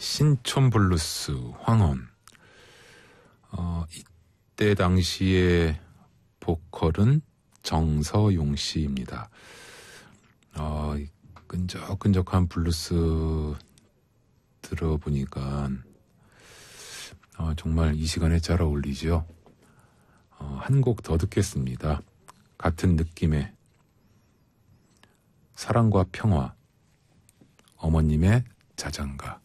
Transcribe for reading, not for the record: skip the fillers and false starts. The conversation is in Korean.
신촌 블루스 황혼. 이때 당시의 보컬은 정서용 씨입니다. 끈적끈적한 블루스 들어보니까 정말 이 시간에 잘 어울리죠. 한 곡 더 듣겠습니다. 같은 느낌의 사랑과 평화, 어머님의 자장가.